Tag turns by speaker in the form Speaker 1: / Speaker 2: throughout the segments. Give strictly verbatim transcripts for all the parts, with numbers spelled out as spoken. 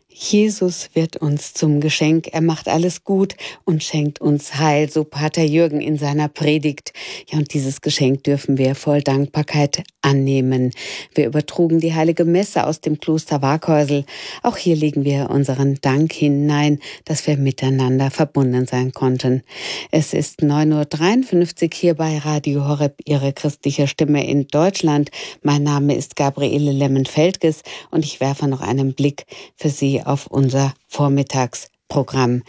Speaker 1: Jesus wird uns zum Geschenk, er macht alles gut und schenkt uns Heil, so Pater Jürgen in seiner Predigt. Ja, und dieses Geschenk dürfen wir voll Dankbarkeit annehmen. Wir übertrugen die heilige Messe aus dem Kloster Waaghäusel. Auch hier legen wir unseren Dank hinein, dass wir miteinander verbunden sein konnten. Es ist neun Uhr dreiundfünfzig hier bei Radio Horeb, Ihre christliche Stimme in Deutschland. Mein Name ist Gabriele Lemmen-Feldges und ich werfe noch einen Blick für Sie auf unser Vormittagsprogramm.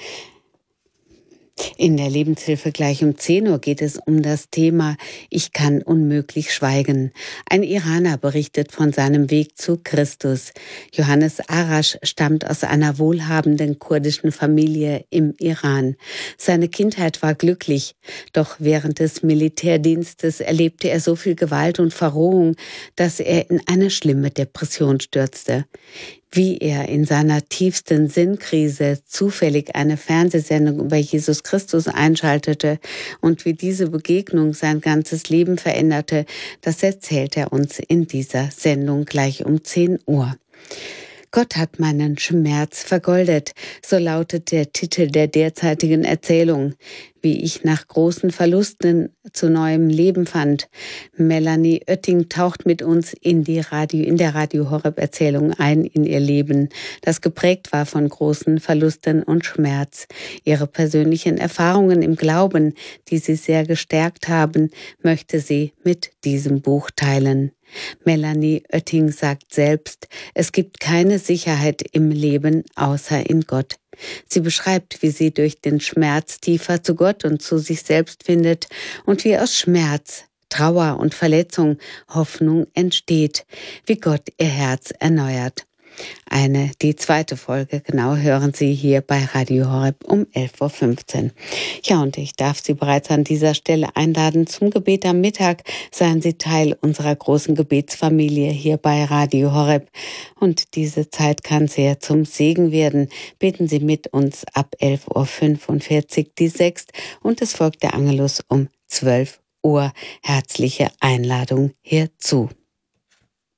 Speaker 1: In der Lebenshilfe gleich um zehn Uhr geht es um das Thema Ich kann unmöglich schweigen. Ein Iraner berichtet von seinem Weg zu Christus. Johannes Arash stammt aus einer wohlhabenden kurdischen Familie im Iran. Seine Kindheit war glücklich, doch während des Militärdienstes erlebte er so viel Gewalt und Verrohung, dass er in eine schlimme Depression stürzte. Wie er in seiner tiefsten Sinnkrise zufällig eine Fernsehsendung über Jesus Christus einschaltete und wie diese Begegnung sein ganzes Leben veränderte, das erzählt er uns in dieser Sendung gleich um zehn Uhr. Gott hat meinen Schmerz vergoldet, so lautet der Titel der derzeitigen Erzählung. Wie ich nach großen Verlusten zu neuem Leben fand. Melanie Oetting taucht mit uns in die Radio, in der Radio Horeb Erzählung ein in ihr Leben, das geprägt war von großen Verlusten und Schmerz. Ihre persönlichen Erfahrungen im Glauben, die sie sehr gestärkt haben, möchte sie mit diesem Buch teilen. Melanie Oetting sagt selbst, es gibt keine Sicherheit im Leben außer in Gott. Sie beschreibt, wie sie durch den Schmerz tiefer zu Gott und zu sich selbst findet und wie aus Schmerz, Trauer und Verletzung Hoffnung entsteht, wie Gott ihr Herz erneuert. Eine, die zweite Folge, genau, hören Sie hier bei Radio Horeb um elf Uhr fünfzehn. Ja, und ich darf Sie bereits an dieser Stelle einladen zum Gebet am Mittag. Seien Sie Teil unserer großen Gebetsfamilie hier bei Radio Horeb. Und diese Zeit kann sehr zum Segen werden. Beten Sie mit uns ab elf Uhr fünfundvierzig die Sext und es folgt der Angelus um zwölf Uhr. Herzliche Einladung hierzu.